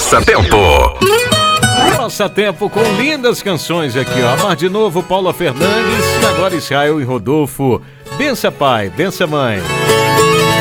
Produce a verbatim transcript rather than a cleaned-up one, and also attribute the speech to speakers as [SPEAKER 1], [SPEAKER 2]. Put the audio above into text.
[SPEAKER 1] Passatempo.
[SPEAKER 2] Passatempo com lindas canções aqui, ó. Amar de Novo, Paula Fernandes, agora Israel e Rodolfo. Bença pai, bença mãe.